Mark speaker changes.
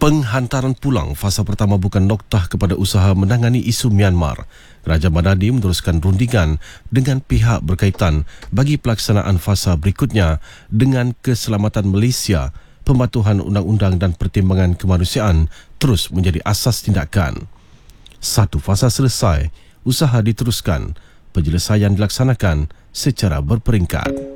Speaker 1: Penghantaran pulang fasa pertama bukan noktah kepada usaha menangani isu Myanmar. Kerajaan Madani meneruskan rundingan dengan pihak berkaitan bagi pelaksanaan fasa berikutnya dengan keselamatan Malaysia. Pematuhan undang-undang dan pertimbangan kemanusiaan terus menjadi asas tindakan. Satu fasa selesai, usaha diteruskan, penyelesaian dilaksanakan secara berperingkat.